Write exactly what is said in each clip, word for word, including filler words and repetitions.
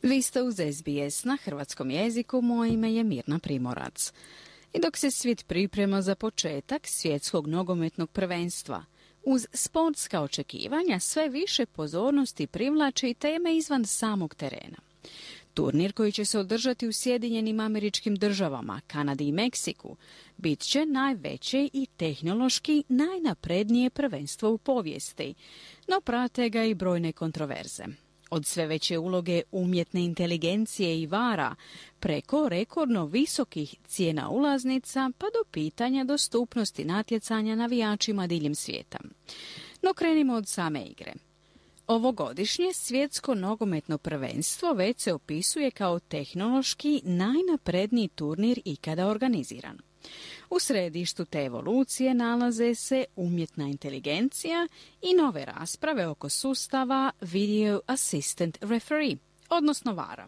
Vi ste uz S B S na hrvatskom jeziku, moje ime je Mirna Primorac. I dok se svijet priprema za početak svjetskog nogometnog prvenstva, uz sportska očekivanja sve više pozornosti privlače i teme izvan samog terena. Turnir koji će se održati u Sjedinjenim Američkim Državama, Kanadi i Meksiku bit će najveće i tehnološki najnaprednije prvenstvo u povijesti, no prate ga i brojne kontroverze. Od sve veće uloge umjetne inteligencije i vara, preko rekordno visokih cijena ulaznica pa do pitanja dostupnosti natjecanja navijačima diljem svijeta. No krenimo od same igre. Ovogodišnje svjetsko nogometno prvenstvo već se opisuje kao tehnološki najnapredniji turnir ikada organiziran. U središtu te evolucije nalaze se umjetna inteligencija i nove rasprave oko sustava Video Assistant Referee, odnosno vara.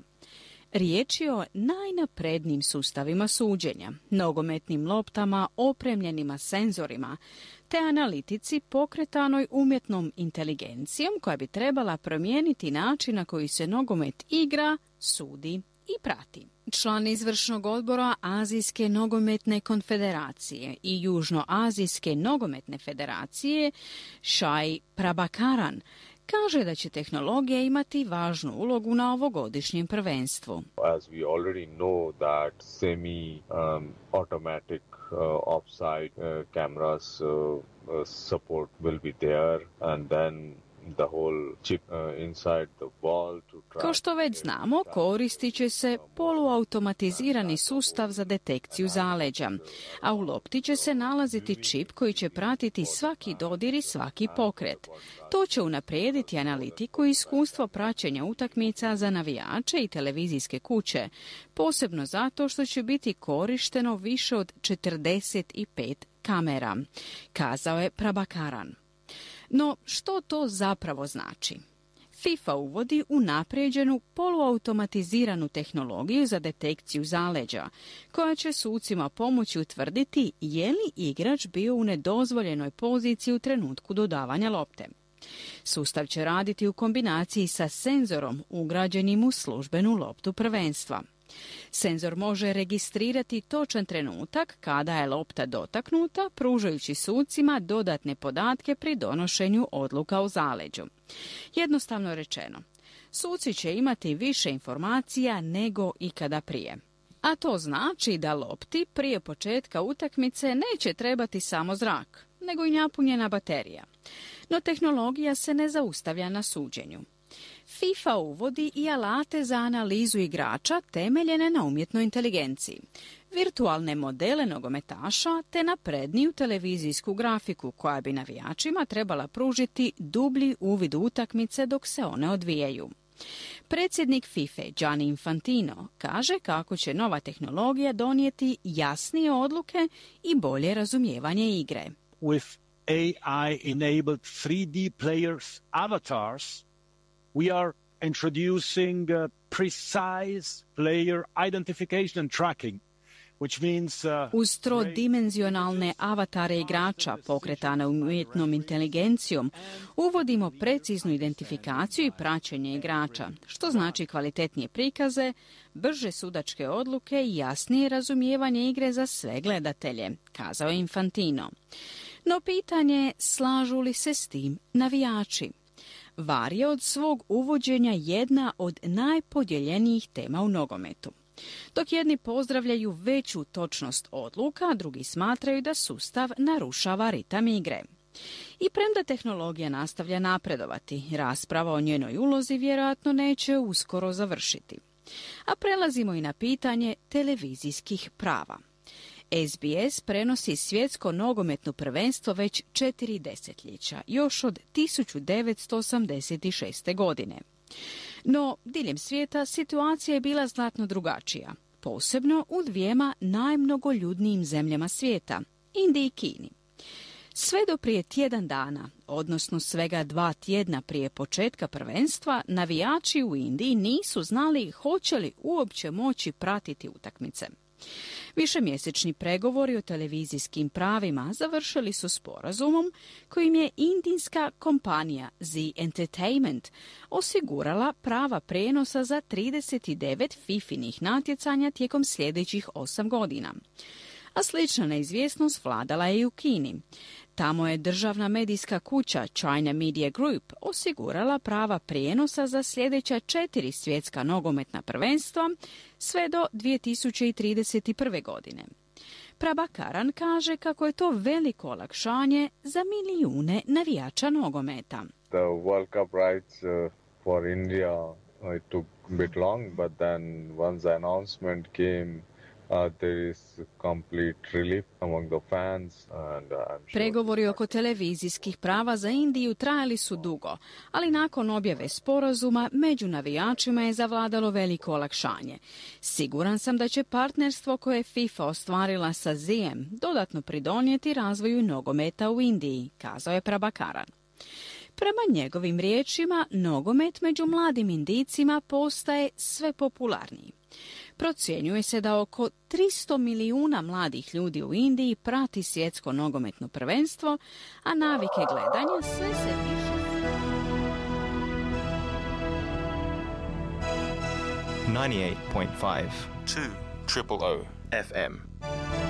Riječ je o najnaprednijim sustavima suđenja, nogometnim loptama opremljenima senzorima, te analitici pokretanoj umjetnom inteligencijom koja bi trebala promijeniti način na koji se nogomet igra, sudi i prati. Član izvršnog odbora Azijske nogometne konfederacije i Južnoazijske nogometne federacije Shai Prabhakaran kaže da će tehnologija imati važnu ulogu na ovogodišnjem prvenstvu. As we already know that semi um, automatic uh, offside uh, cameras uh, uh, support will be there, and then the whole chip uh, inside the ball to track. Kao što već znamo, koristit će se poluautomatizirani sustav za detekciju zaleđa, a u lopti će se nalaziti čip koji će pratiti svaki dodir i svaki pokret. To će unaprijediti analitiku i iskustvo praćenja utakmica za navijače i televizijske kuće, posebno zato što će biti korišteno više od četrdeset pet kamera, kazao je Prabhakaran. No, što to zapravo znači? FIFA uvodi unaprijeđenu poluautomatiziranu tehnologiju za detekciju zaleđa, koja će sucima pomoći utvrditi je li igrač bio u nedozvoljenoj poziciji u trenutku dodavanja lopte. Sustav će raditi u kombinaciji sa senzorom ugrađenim u službenu loptu prvenstva. Senzor može registrirati točan trenutak kada je lopta dotaknuta, pružajući sucima dodatne podatke pri donošenju odluka o zaleđu. Jednostavno rečeno, suci će imati više informacija nego ikada prije. A to znači da lopti prije početka utakmice neće trebati samo zrak, nego i napunjena baterija. No tehnologija se ne zaustavlja na suđenju. FIFA uvodi i alate za analizu igrača temeljene na umjetnoj inteligenciji, virtualne modele nogometaša te napredniju televizijsku grafiku koja bi navijačima trebala pružiti dublji uvid u utakmice dok se one odvijaju. Predsjednik FIFA Gianni Infantino kaže kako će nova tehnologija donijeti jasnije odluke i bolje razumijevanje igre. With A I-enabled three D players avatars, we are introducing uh, precise player identification and tracking, which means uh, uz trodimenzionalne avatare igrača pokretane umjetnom inteligencijom uvodimo preciznu identifikaciju i praćenje igrača, što znači kvalitetnije prikaze, brže sudačke odluke i jasnije razumijevanje igre za sve gledatelje, kazao je Infantino. No pitanje je slažu li se s tim navijači. VAR je od svog uvođenja jedna od najpodijeljenijih tema u nogometu. Dok jedni pozdravljaju veću točnost odluka, drugi smatraju da sustav narušava ritam igre. I premda tehnologija nastavlja napredovati, rasprava o njenoj ulozi vjerojatno neće uskoro završiti. A prelazimo i na pitanje televizijskih prava. S B S prenosi svjetsko nogometno prvenstvo već četiri desetljeća, još od tisuću devetsto osamdeset šeste. godine. No, diljem svijeta situacija je bila znatno drugačija, posebno u dvijema najmnogoljudnijim zemljama svijeta, Indiji i Kini. Sve do prije tjedan dana, odnosno svega dva tjedna prije početka prvenstva, navijači u Indiji nisu znali hoće li uopće moći pratiti utakmice. Višemjesečni pregovori o televizijskim pravima završili su sporazumom kojim je indijska kompanija Z Entertainment osigurala prava prijenosa za trideset devet fifinih natjecanja tijekom sljedećih osam godina. A slična neizvjesnost vladala je i u Kini. Tamo je državna medijska kuća China Media Group osigurala prava prijenosa za sljedeća četiri svjetska nogometna prvenstva sve do dvije tisuće trideset prve. godine. Prabhakaran kaže kako je to veliko olakšanje za milijune navijača nogometa. The World Cup rights uh, for India, uh, it took a bit long, but then once the announcement came, Uh, there is complete relief among the fans and uh, I'm sure... Pregovori oko televizijskih prava za Indiju trajali su dugo, ali nakon objave sporazuma među navijačima je zavladalo veliko olakšanje. Siguran sam da će partnerstvo koje je FIFA ostvarila sa Z E-em dodatno pridonijeti razvoju nogometa u Indiji, kazao je Prabhakaran. Prema njegovim riječima, nogomet među mladim Indijcima postaje sve popularniji. Procjenjuje se da oko tristo milijuna mladih ljudi u Indiji prati svjetsko nogometno prvenstvo, a navike gledanja sve se više... ninety-eight point five two Triple O F M